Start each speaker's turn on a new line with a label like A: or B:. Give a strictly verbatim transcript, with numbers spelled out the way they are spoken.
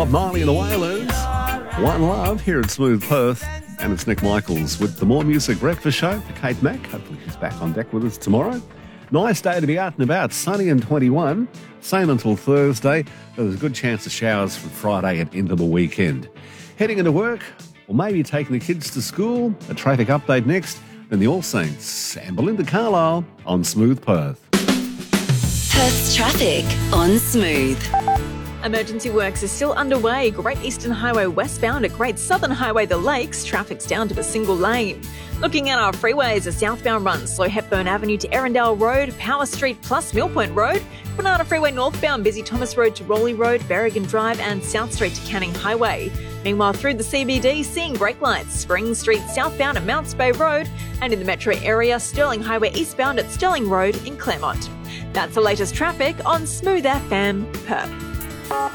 A: Marley and the Wailers, One Love here at Smooth Perth. And it's Nick Michaels with the More Music Breakfast Show for Kate Mack. Hopefully she's back on deck with us tomorrow. Nice day to be out and about, sunny and twenty-one. Same until Thursday. There's a good chance of showers from Friday and into the weekend. Heading into work, or maybe taking the kids to school. A traffic update next. Then the All Saints and Belinda Carlisle on Smooth Perth.
B: Perth's traffic on Smooth.
C: Emergency works are still underway. Great Eastern Highway westbound at Great Southern Highway The Lakes, traffic's down to a single lane. Looking at our freeways, a southbound run slow Hepburn Avenue to Erindale Road, Power Street plus Mill Point Road, Banana Freeway northbound busy Thomas Road to Rowley Road, Berrigan Drive and South Street to Canning Highway. Meanwhile, through the C B D, seeing brake lights, Spring Street southbound at Mounts Bay Road, and in the metro area, Stirling Highway eastbound at Stirling Road in Claremont. That's the latest traffic on Smooth F M Perth.